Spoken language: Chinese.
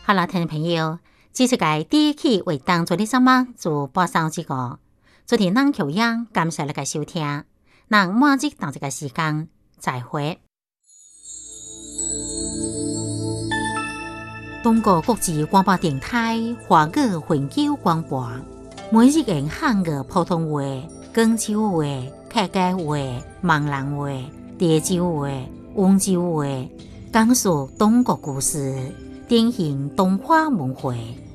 好了，听众朋友，这是个第一期为当作的什么做播送这个，昨天咱口样，感谢你的收听，咱马上当这个时间再会。中国国际广播电台华语永久广播，每日用汉语普通话、广州话、客家话、闽南话、潮州话、温州话，讲述中国故事，典型东华文化。